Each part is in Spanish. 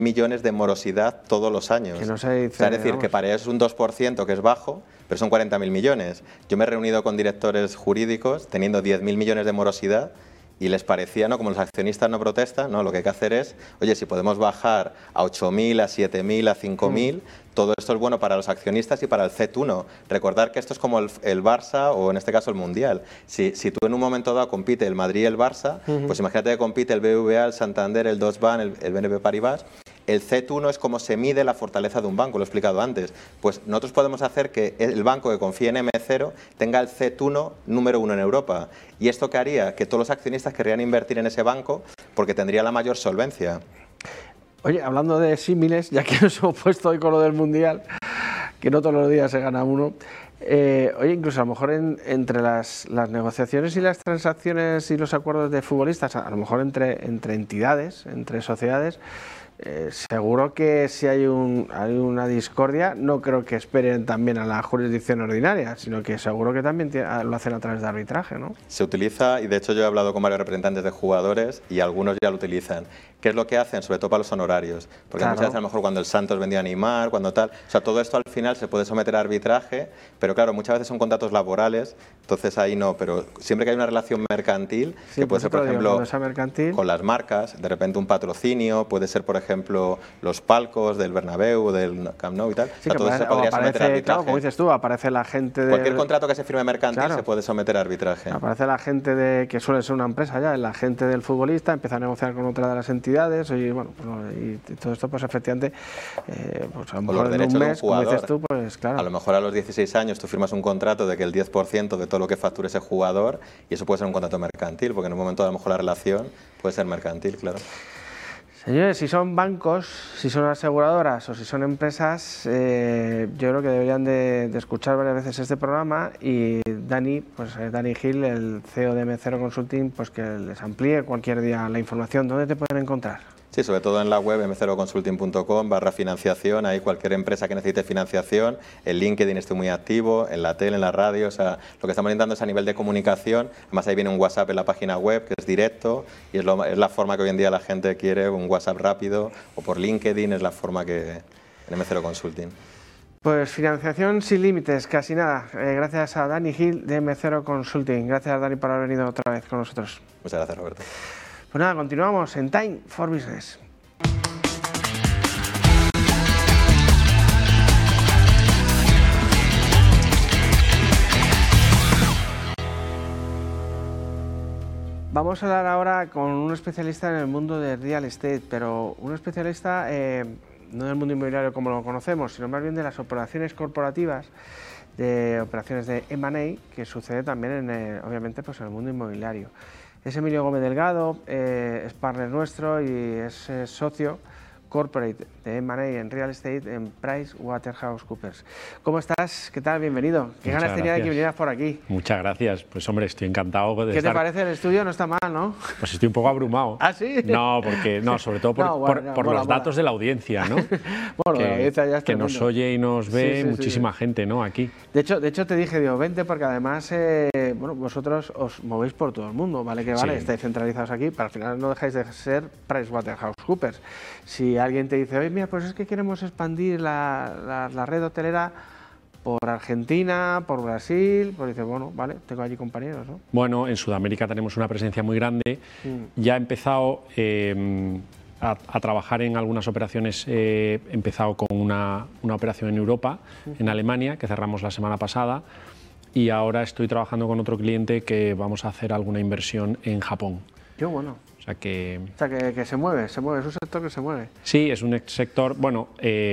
millones de morosidad todos los años. Que no se dice, o sea, es decir, que para ellos es un 2%, que es bajo, pero son 40.000 millones. Yo me he reunido con directores jurídicos teniendo 10.000 millones de morosidad y les parecía, ¿no? Como los accionistas no protestan, ¿no? Lo que hay que hacer es, oye, si podemos bajar a 8.000, a 7.000, a 5.000, todo esto es bueno para los accionistas y para el CET1. Recordar que esto es como el Barça o en este caso el Mundial. Si tú en un momento dado compite el Madrid y el Barça, pues imagínate que compite el BBVA, el Santander, el Deutsche Bank, el BNP Paribas. El CET1 es como se mide la fortaleza de un banco, lo he explicado antes. Pues nosotros podemos hacer que el banco que confíe en M0 tenga el CET1 número 1 en Europa. ¿Y esto qué haría? Que todos los accionistas querrían invertir en ese banco porque tendría la mayor solvencia. Oye, hablando de símiles, ya que nos hemos puesto hoy con lo del Mundial, que no todos los días se gana uno, oye, incluso a lo mejor entre las negociaciones y las transacciones y los acuerdos de futbolistas, a lo mejor entre entidades, entre sociedades, seguro que si hay una discordia, no creo que esperen también a la jurisdicción ordinaria, sino que seguro que también lo hacen a través de arbitraje, ¿no? Se utiliza, y de hecho yo he hablado con varios representantes de jugadores y algunos ya lo utilizan. ¿Qué es lo que hacen? Sobre todo para los honorarios. Porque muchas veces a lo mejor cuando el Santos vendía a Neymar, cuando tal... O sea, todo esto al final se puede someter a arbitraje, pero claro, muchas veces son contratos laborales, entonces ahí no, pero siempre que hay una relación mercantil, sí, que puede ser, por ejemplo, mercantil, con las marcas, de repente un patrocinio, puede ser, por ejemplo, los palcos del Bernabéu, del Camp Nou y tal. Sí, o sea, todo eso se podría someter a arbitraje. Claro, como dices tú, aparece la gente de... Cualquier contrato que se firme mercantil se puede someter a arbitraje. Aparece la gente que suele ser una empresa ya, la gente del futbolista, empieza a negociar con otra de las entidades y bueno, y todo esto pues efectivamente, pues a lo mejor en un mes, como dices tú, pues claro. A lo mejor a los 16 años tú firmas un contrato de que el 10% de todo lo que facture ese jugador y eso puede ser un contrato mercantil, porque en un momento a lo mejor la relación puede ser mercantil, claro. Señores, si son bancos, si son aseguradoras o si son empresas, yo creo que deberían de escuchar varias veces este programa y Dani Gil, el CEO de M0 Consulting, pues que les amplíe cualquier día la información. ¿Dónde te pueden encontrar? Sí, sobre todo en la web m0consulting.com/financiación, ahí cualquier empresa que necesite financiación, el LinkedIn estoy muy activo, en la tele, en la radio, o sea, lo que estamos intentando es a nivel de comunicación, además ahí viene un WhatsApp en la página web que es directo y es la forma que hoy en día la gente quiere, un WhatsApp rápido o por LinkedIn es la forma que en M0 Consulting. Pues financiación sin límites, casi nada. Gracias a Dani Gil de M0 Consulting. Gracias Dani por haber venido otra vez con nosotros. Muchas gracias, Roberto. Pues nada, continuamos en Time for Business. Vamos a hablar ahora con un especialista en el mundo del real estate, pero un especialista no del mundo inmobiliario como lo conocemos, sino más bien de las operaciones corporativas, de operaciones de M&A, que sucede también obviamente pues en el mundo inmobiliario. Es Emilio Gómez Delgado, es partner nuestro y es socio corporate de M&A en real estate en PricewaterhouseCoopers. ¿Cómo estás? ¿Qué tal? Bienvenido. ¿Qué ganas tenía de que vinieras por aquí? Muchas gracias. Pues hombre, estoy encantado de estar... ¿Qué te parece el estudio? No está mal, ¿no? Pues estoy un poco abrumado. ¿Ah, sí? No, sobre todo por los datos de la audiencia, ¿no? Bueno, la audiencia ya está que nos oye y nos ve muchísima gente, ¿no? Aquí. De hecho te dije, digo, vente porque además, bueno, vosotros os movéis por todo el mundo, ¿vale? Que vale, estáis centralizados aquí, pero al final no dejáis de ser PricewaterhouseCoopers. Si alguien te dice, oye, mira, pues es que queremos expandir la red hotelera por Argentina, por Brasil, pues dice, bueno, vale, tengo allí compañeros, ¿no? Bueno, en Sudamérica tenemos una presencia muy grande. Ya he empezado a trabajar en algunas operaciones. He empezado con una operación en Europa, en Alemania, que cerramos la semana pasada. Y ahora estoy trabajando con otro cliente que vamos a hacer alguna inversión en Japón. Qué bueno. O sea que se mueve, es un sector que se mueve. Sí, es un sector, bueno,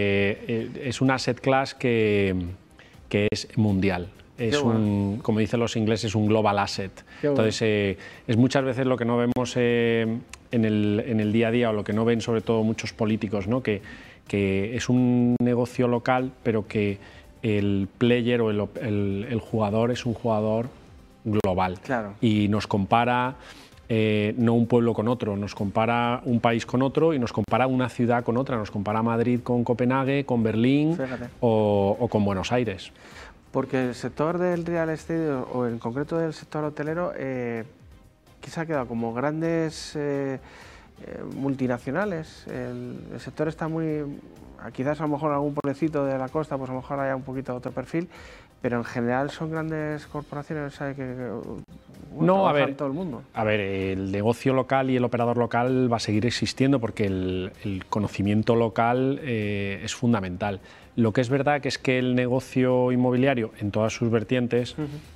es un asset class que es mundial. Es como dicen los ingleses, un global asset. Entonces, es muchas veces lo que no vemos en el día a día o lo que no ven sobre todo muchos políticos, ¿no? Que es un negocio local, pero que el player o el jugador es un jugador global. Claro. Y nos compara... no un pueblo con otro, nos compara un país con otro y nos compara una ciudad con otra, nos compara Madrid con Copenhague, con Berlín o con Buenos Aires. Porque el sector del real estate o en concreto del sector hotelero quizá ha quedado como grandes multinacionales. El sector está muy... Quizás a lo mejor algún pueblecito de la costa, pues a lo mejor haya un poquito otro perfil, pero en general son grandes corporaciones, ¿sabes? Que no, a ver, todo el mundo. A ver, el negocio local y el operador local va a seguir existiendo porque el conocimiento local es fundamental. Lo que es verdad que es que el negocio inmobiliario, en todas sus vertientes,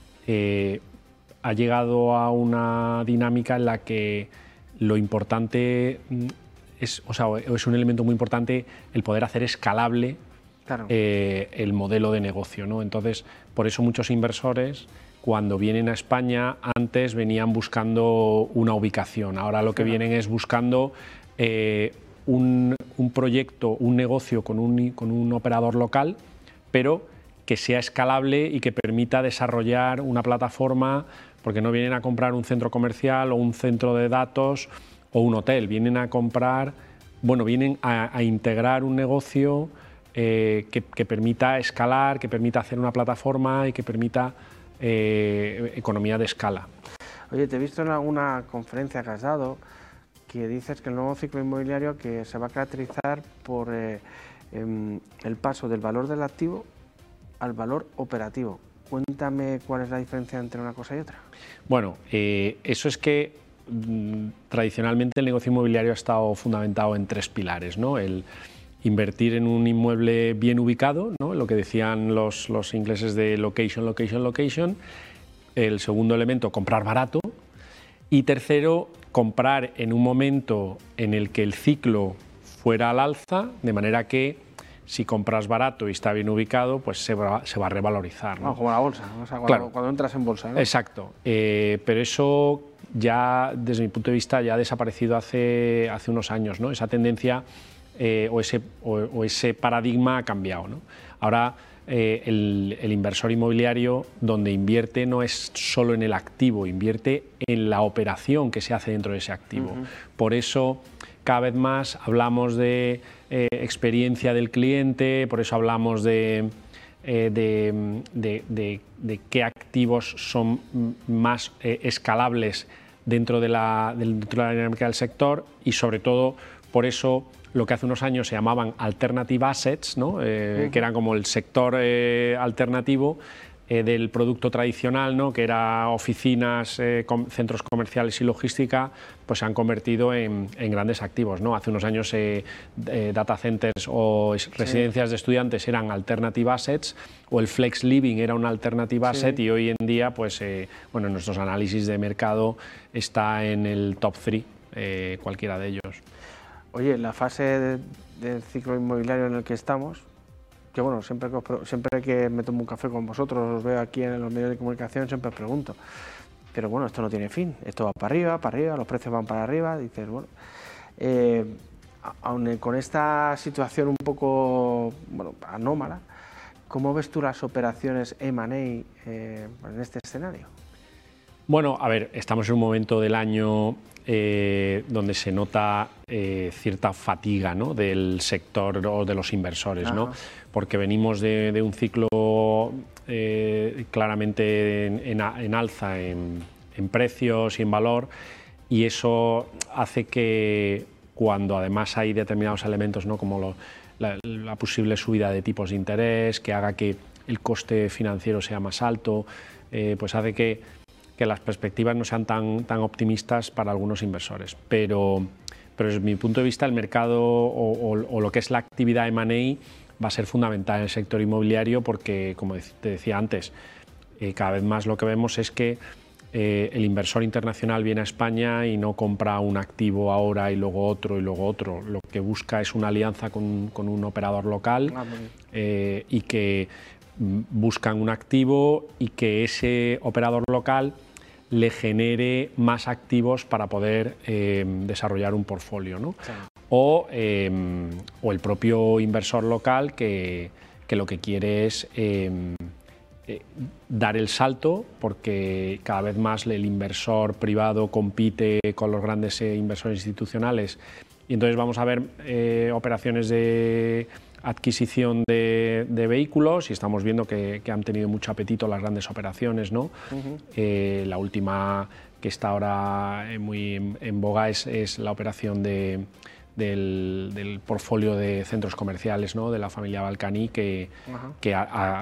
ha llegado a una dinámica en la que lo importante es un elemento muy importante el poder hacer escalable el modelo de negocio, ¿no? Entonces, por eso muchos inversores, cuando vienen a España, antes venían buscando una ubicación. Ahora lo que vienen es buscando un proyecto, un negocio con un operador local, pero que sea escalable y que permita desarrollar una plataforma, porque no vienen a comprar un centro comercial o un centro de datos o un hotel, vienen a comprar, vienen a integrar un negocio que permita escalar, que permita hacer una plataforma y que permita economía de escala. Oye, te he visto en alguna conferencia que has dado que dices que el nuevo ciclo inmobiliario que se va a caracterizar por el paso del valor del activo al valor operativo. Cuéntame cuál es la diferencia entre una cosa y otra. Bueno, eso es que tradicionalmente el negocio inmobiliario ha estado fundamentado en tres pilares, ¿no? El invertir en un inmueble bien ubicado, ¿no? Lo que decían los ingleses de location, location, location. El segundo elemento, comprar barato. Y tercero, comprar en un momento en el que el ciclo fuera al alza, de manera que si compras barato y está bien ubicado, pues se va a revalorizar, ¿no? Como la bolsa, o sea, cuando entras en bolsa, ¿no? Exacto, pero eso ya, desde mi punto de vista, ya ha desaparecido hace unos años, ¿no? Esa tendencia o ese paradigma ha cambiado, ¿no? Ahora el inversor inmobiliario, donde invierte, no es solo en el activo, invierte en la operación que se hace dentro de ese activo. Por eso cada vez más hablamos de experiencia del cliente, por eso hablamos de qué activos son más escalables dentro de la dinámica del sector, y sobre todo por eso lo que hace unos años se llamaban alternative assets, ¿no? Que eran como el sector alternativo del producto tradicional, ¿no? Que era oficinas, centros comerciales y logística, pues se han convertido en grandes activos, ¿no? Hace unos años data centers o residencias de estudiantes eran alternative assets, o el flex living era una alternative asset, y hoy en día, pues, en nuestros análisis de mercado está en el top 3, cualquiera de ellos. Oye, la fase del ciclo inmobiliario en el que estamos, que siempre que me tomo un café con vosotros, os veo aquí en los medios de comunicación, siempre os pregunto, pero bueno, esto no tiene fin, esto va para arriba, los precios van para arriba, dices, aun con esta situación un poco anómala, ¿cómo ves tú las operaciones M&A en este escenario? Bueno, a ver, estamos en un momento del año donde se nota cierta fatiga, ¿no? Del sector o de los inversores, ¿no? Porque venimos de un ciclo claramente en alza en precios y en valor, y eso hace que cuando además hay determinados elementos, ¿no? Como la posible subida de tipos de interés, que haga que el coste financiero sea más alto, pues hace que las perspectivas no sean tan optimistas para algunos inversores. Pero desde mi punto de vista, el mercado o lo que es la actividad M&A va a ser fundamental en el sector inmobiliario, porque, como te decía antes, cada vez más lo que vemos es que el inversor internacional viene a España y no compra un activo ahora y luego otro y luego otro. Lo que busca es una alianza con un operador local, y que buscan un activo y que ese operador local le genere más activos para poder desarrollar un portfolio, ¿no? Sí. O el propio inversor local que lo que quiere es dar el salto, porque cada vez más el inversor privado compite con los grandes inversores institucionales, y entonces vamos a ver operaciones de adquisición de vehículos, y estamos viendo que han tenido mucho apetito las grandes operaciones, ¿no? La última que está ahora muy en boga es la operación del portfolio de centros comerciales, ¿no?, de la familia Balcani, que